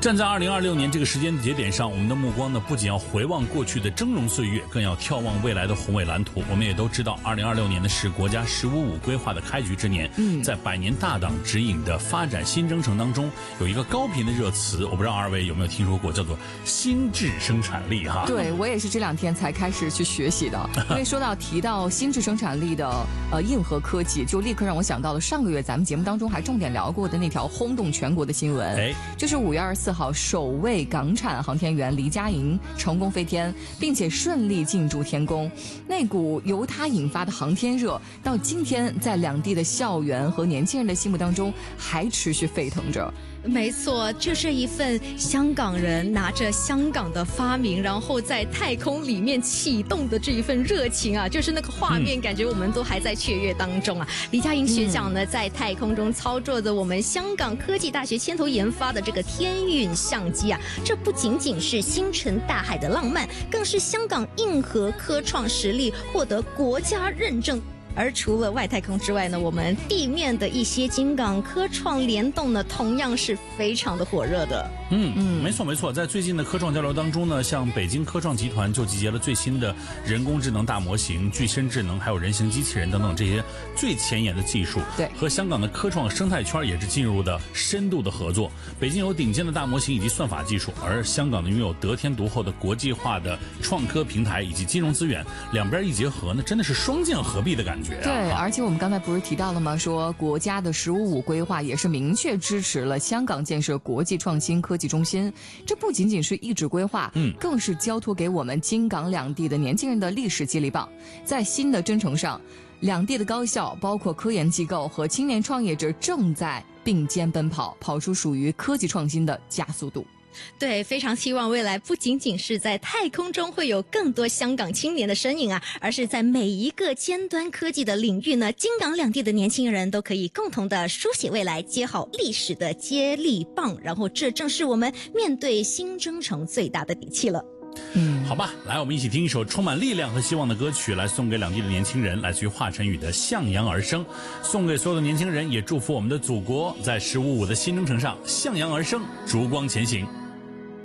站在2026年这个时间节点上，我们的目光呢，不仅要回望过去的峥嵘岁月，更要眺望未来的宏伟蓝图。我们也都知道，2026年呢是国家“15+5”规划的开局之年。在百年大党指引的发展新征程当中，有一个高频的热词，我不知道二位有没有听说过，叫做心智生产力哈。 对，我也是这2天才开始去学习的。因为提到心智生产力的硬核科技，就立刻让我想到了上个月咱们节目当中还重点聊过的那条轰动全国的新闻。就是5月24号，首位港产航天员黎佳莹成功飞天，并且顺利进驻天宫。那股由他引发的航天热，到今天在两地的校园和年轻人的心目当中还持续沸腾着。 没错，就是一份香港人拿着香港的发明，然后在太空里面启动的这一份热情啊，就是那个画面，感觉我们都还在雀跃当中啊。黎佳莹学长呢，在太空中操作着我们香港科技大学牵头研发的这个天运相机啊，这不仅仅是星辰大海的浪漫，更是香港硬核科创实力获得国家认证。而除了外太空之外呢，我们地面的一些京港科创联动呢，同样是非常的火热的。 没错，在最近的科创交流当中呢，像北京科创集团就集结了最新的人工智能大模型、具身智能，还有人形机器人等等这些最前沿的技术。 对， 和香港的科创生态圈也是进入的深度的合作。北京有顶尖的大模型以及算法技术，而香港呢拥有得天独厚的国际化的创科平台以及金融资源，两边一结合呢，真的是双剑合璧的感觉。 对，而且我们刚才不是提到了吗？说国家的“15+5”规划也是明确支持了香港建设国际创新科技中心。这不仅仅是一纸规划，更是交托给我们京港两地的年轻人的历史接力棒。在新的征程上，两地的高校，包括科研机构和青年创业者正在并肩奔跑，跑出属于科技创新的加速度。 对，非常希望未来不仅仅是在太空中会有更多香港青年的身影啊，而是在每一个尖端科技的领域呢，京港两地的年轻人都可以共同的书写未来，接好历史的接力棒，然后这正是我们面对新征程最大的底气了。 好吧，来，我们一起听一首充满力量和希望的歌曲，来送给两地的年轻人，来自于华晨宇的《向阳而生》，送给所有的年轻人，也祝福我们的祖国在“15+5”的新征程上向阳而生，烛光前行。